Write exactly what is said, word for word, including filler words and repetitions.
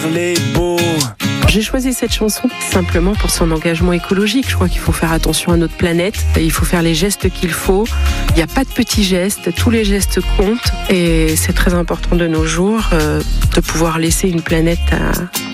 Les beaux. J'ai choisi cette chanson simplement pour son engagement écologique. Je crois qu'il faut faire attention à notre planète. Il faut faire les gestes qu'il faut. Il n'y a pas de petits gestes. Tous les gestes comptent. Et c'est très important de nos jours euh, de pouvoir laisser une planète à